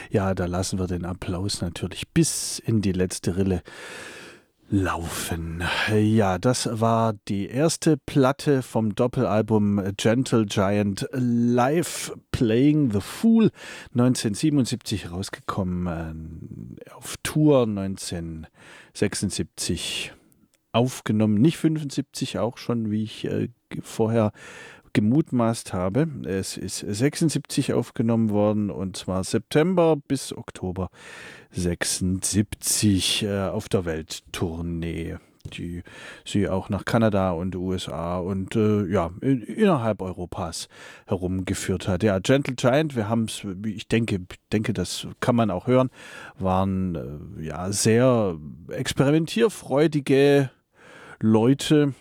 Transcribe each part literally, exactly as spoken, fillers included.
Ja, da lassen wir den Applaus natürlich bis in die letzte Rille laufen. Ja, das war die erste Platte vom Doppelalbum Gentle Giant Live Playing the Fool, neunzehnhundertsiebenundsiebzig rausgekommen, äh, auf Tour neunzehnhundertsechsundsiebzig aufgenommen, nicht fünfundsiebzig, auch schon, wie ich äh, vorher gemutmaßt habe. Es ist sechsundsiebzig aufgenommen worden, und zwar September bis Oktober sechsundsiebzig äh, auf der Welttournee, die sie auch nach Kanada und U S A und äh, ja, in, innerhalb Europas herumgeführt hat. Ja, Gentle Giant, wir haben es, ich denke, denke, das kann man auch hören, waren äh, ja sehr experimentierfreudige Leute,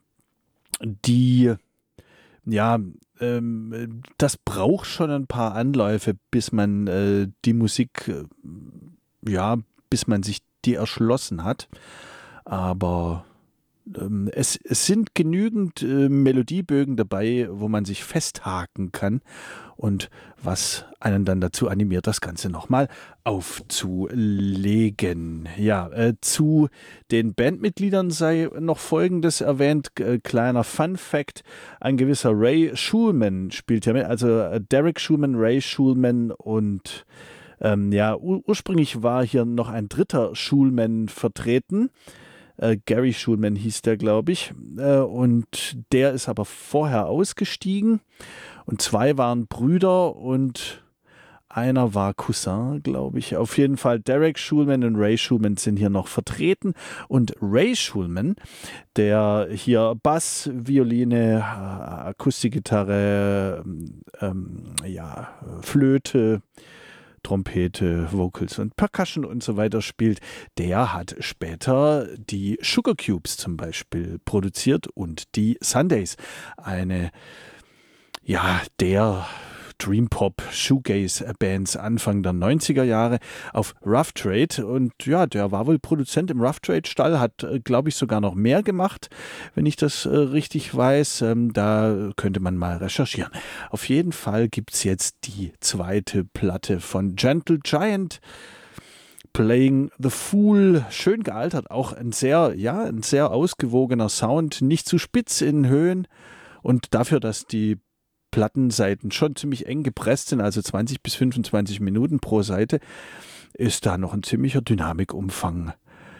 die ja, ähm, das braucht schon ein paar Anläufe, bis man äh, die Musik, äh, ja, bis man sich die erschlossen hat. Aber ähm, es, es sind genügend äh, Melodiebögen dabei, wo man sich festhaken kann und was einen dann dazu animiert, das Ganze nochmal aufzulegen. Ja, äh, zu den Bandmitgliedern sei noch Folgendes erwähnt, äh, kleiner Fun-Fact, ein gewisser Ray Schulman spielt ja mit, also äh, Derek Schulman, Ray Schulman und ähm, ja, ur ursprünglich war hier noch ein dritter Schulman vertreten, Äh, Gary Schulman hieß der, glaube ich. Äh, und der ist aber vorher ausgestiegen. Und zwei waren Brüder und einer war Cousin, glaube ich. Auf jeden Fall Derek Schulman und Ray Schulman sind hier noch vertreten. Und Ray Schulman, der hier Bass, Violine, Akustikgitarre, ähm, ja, Flöte, Trompete, Vocals und Percussion und so weiter spielt, der hat später die Sugar Cubes zum Beispiel produziert und die Sundays. Eine, ja, der Dream Pop Shoegaze Bands Anfang der neunziger Jahre auf Rough Trade, und ja, der war wohl Produzent im Rough Trade Stall, hat, glaube ich, sogar noch mehr gemacht, wenn ich das äh, richtig weiß. Ähm, da könnte man mal recherchieren. Auf jeden Fall gibt es jetzt die zweite Platte von Gentle Giant, Playing the Fool, schön gealtert, auch ein sehr, ja, ein sehr ausgewogener Sound, nicht zu spitz in Höhen, und dafür, dass die Plattenseiten schon ziemlich eng gepresst sind, also zwanzig bis fünfundzwanzig Minuten pro Seite, ist da noch ein ziemlicher Dynamikumfang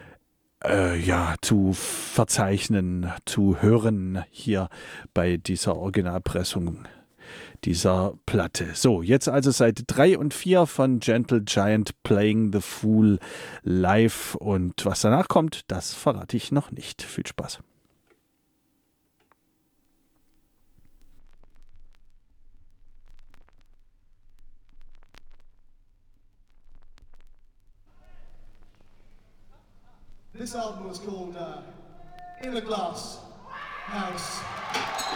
äh, ja, zu verzeichnen, zu hören hier bei dieser Originalpressung dieser Platte. So, jetzt also Seite drei und vier von Gentle Giant Playing the Fool live, und was danach kommt, das verrate ich noch nicht. Viel Spaß. This album was called uh, In a Glass House.